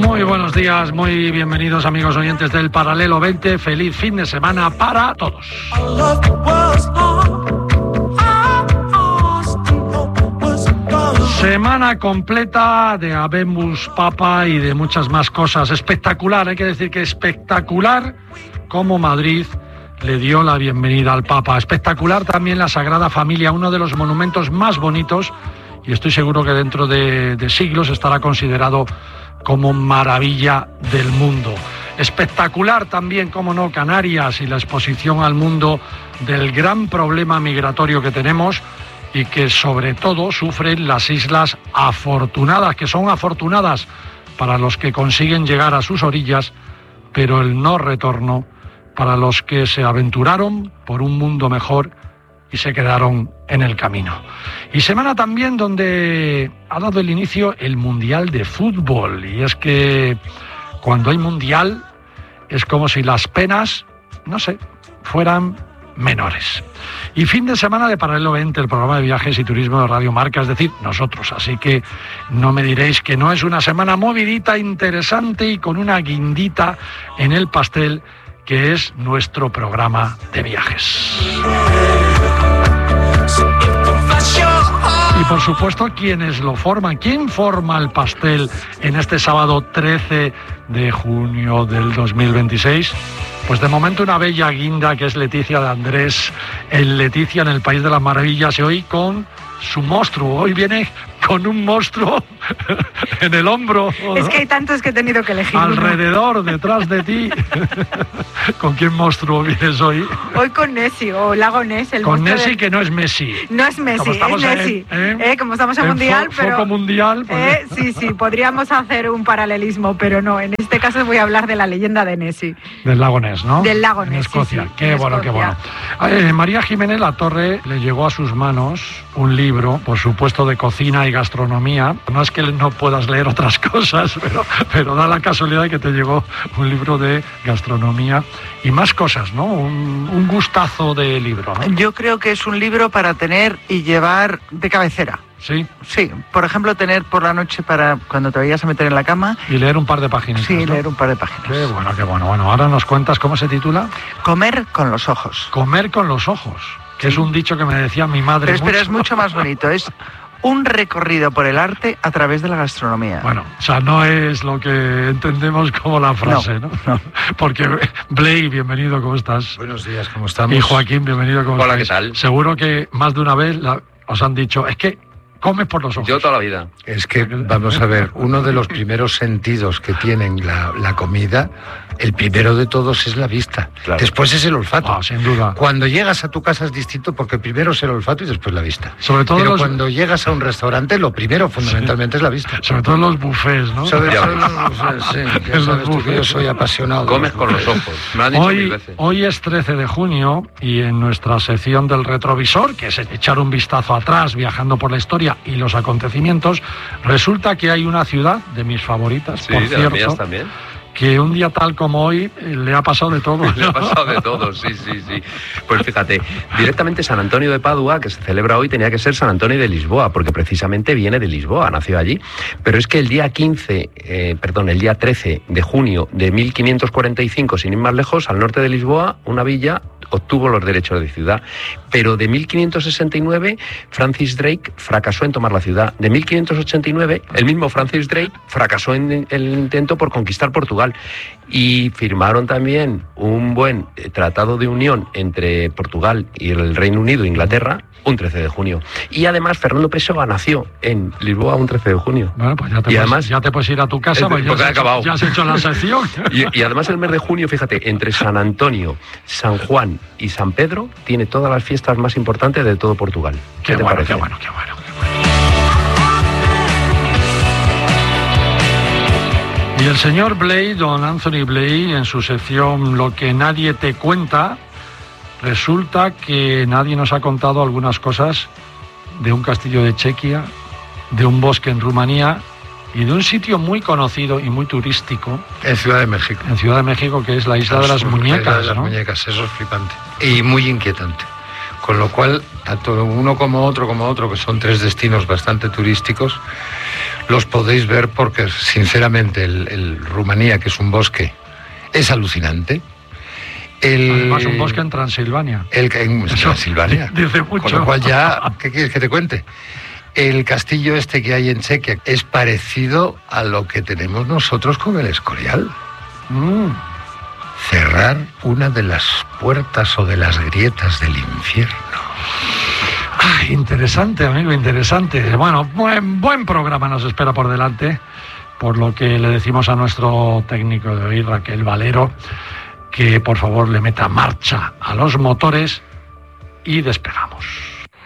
Muy buenos días, muy bienvenidos amigos oyentes del Paralelo 20. Feliz fin de semana para todos. Semana completa de Habemus Papa y de muchas más cosas. Espectacular, hay que decir que espectacular como Madrid le dio la bienvenida al Papa. Espectacular también la Sagrada Familia, uno de los monumentos más bonitos, y estoy seguro que dentro de siglos estará considerado como maravilla del mundo. Espectacular también, como no, Canarias y la exposición al mundo del gran problema migratorio que tenemos y que sobre todo sufren las islas afortunadas, que son afortunadas para los que consiguen llegar a sus orillas, pero el no retorno para los que se aventuraron por un mundo mejor y se quedaron en el camino. Y semana también donde ha dado el inicio el Mundial de Fútbol. Y es que cuando hay Mundial es como si las penas, no sé, fueran menores. Y fin de semana de Paralelo 20, el programa de viajes y turismo de Radio Marca, es decir, nosotros. Así que no me diréis que no es una semana movidita, interesante y con una guindita en el pastel, que es nuestro programa de viajes. Y por supuesto, ¿quiénes lo forman? ¿Quién forma el pastel en este sábado 13 de junio del 2026? Pues de momento una bella guinda que es Leticia de Andrés, en Leticia en el País de las Maravillas, y hoy con su monstruo. Hoy viene con un monstruo en el hombro. Es que hay tantos que he tenido que elegir. Alrededor, detrás de ti. ¿Con quién monstruo vienes hoy? Hoy con Nessi, o Lago Ness. Con Nessi, que no es Messi. No es Messi, es Nessi. Como estamos en Mundial, pero... Foco mundial. Pues... sí, podríamos hacer un paralelismo, pero no. En este caso voy a hablar de la leyenda de Nessi. Del Lago Ness, ¿no? Del Lago Ness, en Escocia. Sí, qué bueno, Escocia. Qué bueno. María Jiménez Latorre le llegó a sus manos un libro, por supuesto, de cocina y gastronomía. No es que no puedas leer otras cosas, pero da la casualidad de que te llegó un libro de gastronomía y más cosas, ¿no? Un gustazo de libro, ¿no? Yo creo que es un libro para tener y llevar de cabecera. ¿Sí? Sí, por ejemplo, tener por la noche para cuando te vayas a meter en la cama. Y leer un par de páginas. Sí, ¿no? leer un par de páginas. Qué bueno, qué bueno. Bueno, ahora nos cuentas cómo se titula. Comer con los ojos. Comer con los ojos, que es un dicho que me decía mi madre. Pero espera, es mucho más bonito, es un recorrido por el arte a través de la gastronomía. Bueno, o sea, no es lo que entendemos como la frase, ¿no? Porque, Blay, bienvenido, ¿cómo estás? Buenos días, ¿cómo estamos? Y Joaquín, bienvenido, ¿cómo Hola, estáis? ¿qué tal? Seguro que más de una vez os han dicho, es que comes por los ojos. Yo toda la vida. Es que, vamos a ver, uno de los primeros sentidos que tienen la comida, el primero de todos es la vista. Claro. Después es el olfato. Sin duda. Cuando llegas a tu casa es distinto porque primero es el olfato y después la vista. Sobre todo Pero cuando llegas a un restaurante, lo primero fundamentalmente es la vista. Sobre todo en los buffets, ¿no? Sobre todo en los buffets, sí. Ya sabes tú que yo soy apasionado. Comes con los ojos. Me lo han dicho mil veces. Hoy es 13 de junio y en nuestra sección del retrovisor, que es echar un vistazo atrás, viajando por la historia y los acontecimientos, resulta que hay una ciudad de mis favoritas, Sí, por de cierto, las mías también. que un día tal como hoy le ha pasado de todo. Le ha pasado de todo, sí. Pues fíjate, directamente San Antonio de Padua, que se celebra hoy, tenía que ser San Antonio de Lisboa, porque precisamente viene de Lisboa, nació allí. Pero es que el día 13 de junio de 1545, sin ir más lejos, al norte de Lisboa, una villa obtuvo los derechos de ciudad. Pero de 1569, Francis Drake fracasó en tomar la ciudad. De 1589, el mismo Francis Drake fracasó en el intento por conquistar Portugal. Y firmaron también un buen tratado de unión entre Portugal y el Reino Unido e Inglaterra un 13 de junio. Y además Fernando Pessoa nació en Lisboa un 13 de junio. Bueno, pues ya te puedes ir a tu casa, porque ya has hecho la sección. Y además el mes de junio, fíjate, entre San Antonio, San Juan y San Pedro, tiene todas las fiestas más importantes de todo Portugal. Qué te bueno, parece? qué bueno. Y el señor Blay, don Anthony Blay, en su sección Lo que nadie te cuenta, resulta que nadie nos ha contado algunas cosas de un castillo de Chequia, de un bosque en Rumanía y de un sitio muy conocido y muy turístico. En Ciudad de México. En Ciudad de México, que es la Isla de las Muñecas. La Isla de las ¿no? Muñecas, eso es flipante. Y muy inquietante. Con lo cual, tanto uno como otro, que son tres destinos bastante turísticos, los podéis ver porque, sinceramente, el Rumanía, que es un bosque, es alucinante. Además, un bosque en Transilvania. En Transilvania. Dice mucho. Con lo cual ya, ¿qué quieres que te cuente? El castillo este que hay en Chequia es parecido a lo que tenemos nosotros con el Escorial. Cerrar una de las puertas o de las grietas del infierno. Ay, interesante, amigo, interesante. Bueno, buen programa nos espera por delante, por lo que le decimos a nuestro técnico de hoy, Raquel Valero, que por favor le meta marcha a los motores y despegamos.